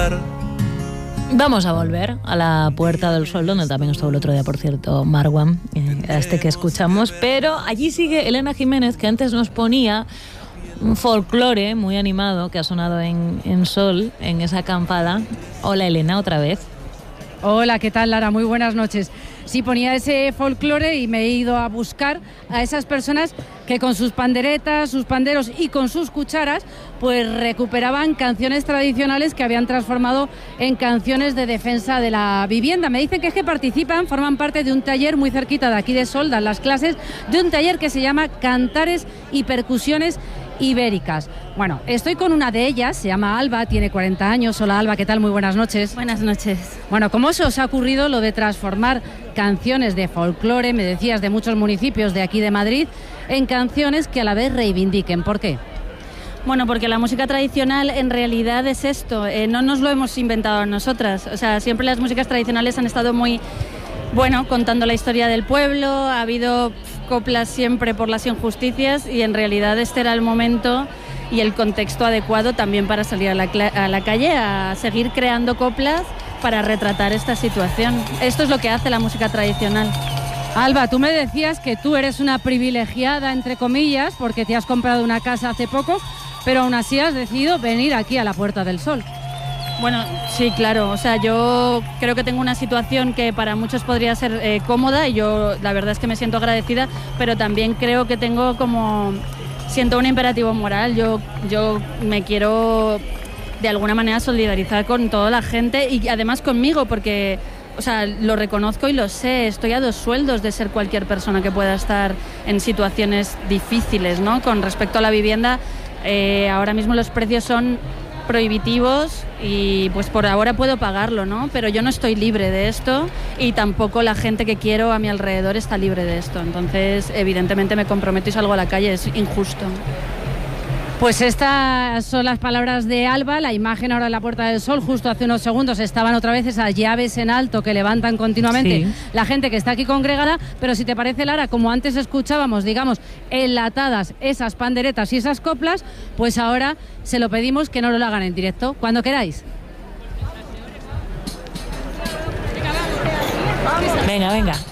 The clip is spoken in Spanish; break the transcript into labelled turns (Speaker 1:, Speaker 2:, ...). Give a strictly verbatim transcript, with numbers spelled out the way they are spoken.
Speaker 1: Vamos a volver a la Puerta del Sol, donde también estuvo el otro día, por cierto, Marwan, eh, este que escuchamos, pero allí sigue Elena Jiménez, que antes nos ponía un folclore muy animado que ha sonado en, en Sol, en esa acampada. Hola Elena, otra vez.
Speaker 2: Hola, ¿qué tal, Lara? Muy buenas noches. Sí, ponía ese folclore y me he ido a buscar a esas personas que con sus panderetas, sus panderos y con sus cucharas pues recuperaban canciones tradicionales que habían transformado en canciones de defensa de la vivienda. Me dicen que es que participan, forman parte de un taller muy cerquita de aquí de Sol, dan las clases de un taller que se llama Cantares y Percusiones Ibéricas. Bueno, estoy con una de ellas, se llama Alba, tiene cuarenta años. Hola Alba, ¿qué tal? Muy buenas noches.
Speaker 3: Buenas noches.
Speaker 2: Bueno, ¿cómo se os ha ocurrido lo de transformar canciones de folclore, me decías, de muchos municipios de aquí de Madrid, en canciones que a la vez reivindiquen? ¿Por qué?
Speaker 3: Bueno, porque la música tradicional en realidad es esto, eh, no nos lo hemos inventado nosotras, o sea, siempre las músicas tradicionales han estado muy, bueno, contando la historia del pueblo, ha habido coplas siempre por las injusticias y en realidad este era el momento y el contexto adecuado también para salir a la, a la calle a seguir creando coplas para retratar esta situación. Esto es lo que hace la música tradicional.
Speaker 2: Alba, tú me decías que tú eres una privilegiada, entre comillas, porque te has comprado una casa hace poco, pero aún así has decidido venir aquí a la Puerta del Sol.
Speaker 3: Bueno, sí, claro, o sea, yo creo que tengo una situación que para muchos podría ser eh, cómoda y yo la verdad es que me siento agradecida, pero también creo que tengo como, siento un imperativo moral, yo, yo me quiero de alguna manera solidarizar con toda la gente y además conmigo, porque, o sea, lo reconozco y lo sé, estoy a dos sueldos de ser cualquier persona que pueda estar en situaciones difíciles, ¿no? Con respecto a la vivienda, eh, ahora mismo los precios son prohibitivos y pues por ahora puedo pagarlo, ¿no? Pero yo no estoy libre de esto y tampoco la gente que quiero a mi alrededor está libre de esto. Entonces, evidentemente me comprometo y salgo a la calle, es injusto.
Speaker 2: Pues estas son las palabras de Alba, la imagen ahora en la Puerta del Sol, justo hace unos segundos estaban otra vez esas llaves en alto que levantan continuamente sí. La gente que está aquí congregada, pero si te parece, Lara, como antes escuchábamos, digamos, enlatadas esas panderetas y esas coplas, pues ahora se lo pedimos que no lo hagan en directo, cuando queráis.
Speaker 1: Venga, venga.